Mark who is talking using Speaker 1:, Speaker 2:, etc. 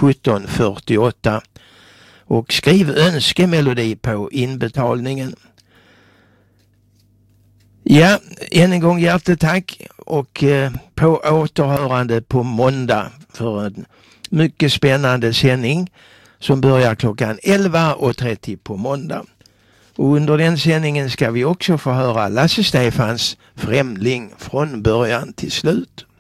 Speaker 1: 1748 och skriv önskemelodi på inbetalningen. Ja, än en gång hjärtetack och på återhörande på måndag för en mycket spännande sändning som börjar klockan 11:30 på måndag. Och under den sändningen ska vi också få höra Lasse Stefans Främling från början till slut.